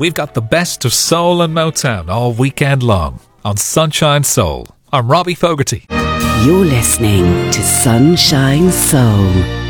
we've got the best of soul and Motown all weekend long on Sunshine Soul. I'm Robbie Fogarty. You're listening to Sunshine Soul